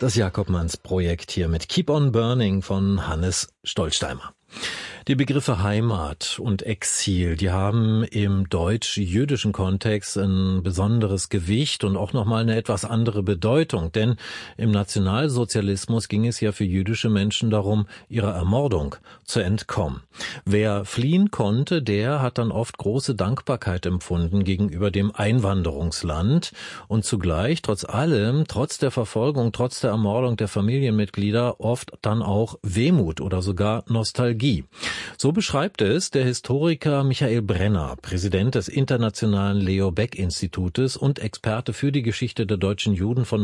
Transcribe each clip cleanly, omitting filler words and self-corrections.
Das Jakobmanns-Projekt hier mit Keep on Burning von Hannes Stolzsteimer. Die Begriffe Heimat und Exil, die haben im deutsch-jüdischen Kontext ein besonderes Gewicht und auch nochmal eine etwas andere Bedeutung. Denn im Nationalsozialismus ging es ja für jüdische Menschen darum, ihrer Ermordung zu entkommen. Wer fliehen konnte, der hat dann oft große Dankbarkeit empfunden gegenüber dem Einwanderungsland und zugleich, trotz allem, trotz der Verfolgung, trotz der Ermordung der Familienmitglieder, oft dann auch Wehmut oder sogar Nostalgie. So beschreibt es der Historiker Michael Brenner, Präsident des Internationalen Leo Baeck Institutes und Experte für die Geschichte der deutschen Juden von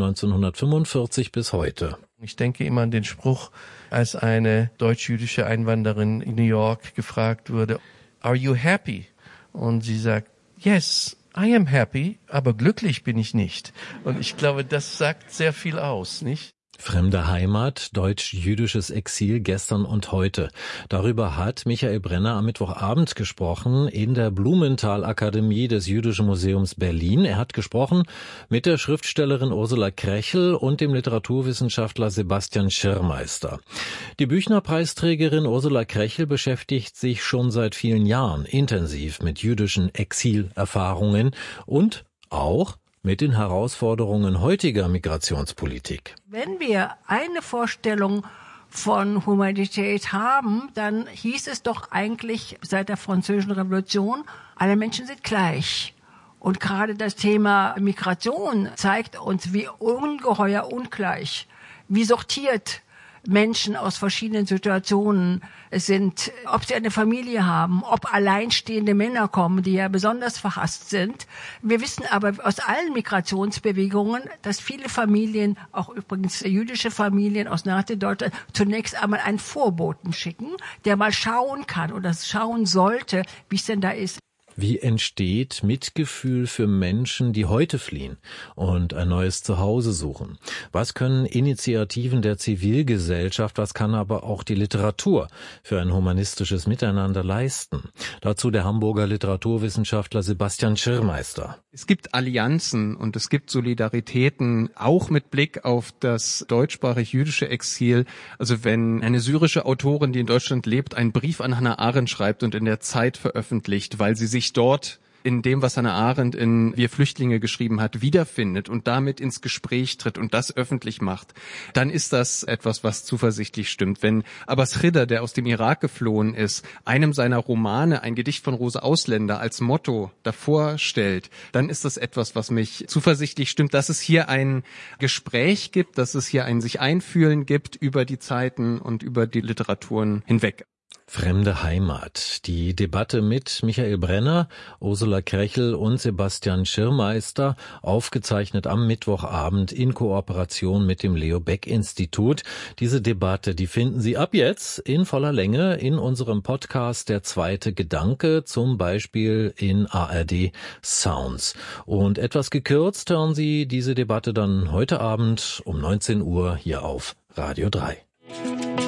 1945 bis heute. Ich denke immer an den Spruch, als eine deutsch-jüdische Einwanderin in New York gefragt wurde, "Are you happy?" Und sie sagt, "Yes, I am happy, aber glücklich bin ich nicht." Und ich glaube, das sagt sehr viel aus, nicht? Fremde Heimat, deutsch-jüdisches Exil gestern und heute. Darüber hat Michael Brenner am Mittwochabend gesprochen in der Blumenthal-Akademie des Jüdischen Museums Berlin. Er hat gesprochen mit der Schriftstellerin Ursula Krechel und dem Literaturwissenschaftler Sebastian Schirmeister. Die Büchner-Preisträgerin Ursula Krechel beschäftigt sich schon seit vielen Jahren intensiv mit jüdischen Exilerfahrungen und auch mit den Herausforderungen heutiger Migrationspolitik. Wenn wir eine Vorstellung von Humanität haben, dann hieß es doch eigentlich seit der Französischen Revolution, alle Menschen sind gleich. Und gerade das Thema Migration zeigt uns, wie ungeheuer ungleich, wie sortiert Menschen aus verschiedenen Situationen sind, ob sie eine Familie haben, ob alleinstehende Männer kommen, die ja besonders verhasst sind. Wir wissen aber aus allen Migrationsbewegungen, dass viele Familien, auch übrigens jüdische Familien aus Nazi-Deutschland, zunächst einmal einen Vorboten schicken, der mal schauen kann oder schauen sollte, wie es denn da ist. Wie entsteht Mitgefühl für Menschen, die heute fliehen und ein neues Zuhause suchen? Was können Initiativen der Zivilgesellschaft, was kann aber auch die Literatur für ein humanistisches Miteinander leisten? Dazu der Hamburger Literaturwissenschaftler Sebastian Schirmeister. Es gibt Allianzen und es gibt Solidaritäten, auch mit Blick auf das deutschsprachig-jüdische Exil. Also wenn eine syrische Autorin, die in Deutschland lebt, einen Brief an Hannah Arendt schreibt und in der Zeit veröffentlicht, weil sie sich dort in dem, was Hannah Arendt in Wir Flüchtlinge geschrieben hat, wiederfindet und damit ins Gespräch tritt und das öffentlich macht, dann ist das etwas, was zuversichtlich stimmt. Wenn Abbas Khidr, der aus dem Irak geflohen ist, einem seiner Romane, ein Gedicht von Rose Ausländer, als Motto davor stellt, dann ist das etwas, was mich zuversichtlich stimmt, dass es hier ein Gespräch gibt, dass es hier ein sich einfühlen gibt über die Zeiten und über die Literaturen hinweg. Fremde Heimat. Die Debatte mit Michael Brenner, Ursula Krechel und Sebastian Schirmeister, aufgezeichnet am Mittwochabend in Kooperation mit dem Leo Baeck Institut. Diese Debatte, die finden Sie ab jetzt in voller Länge in unserem Podcast Der zweite Gedanke, zum Beispiel in ARD Sounds. Und etwas gekürzt hören Sie diese Debatte dann heute Abend um 19 Uhr hier auf Radio 3.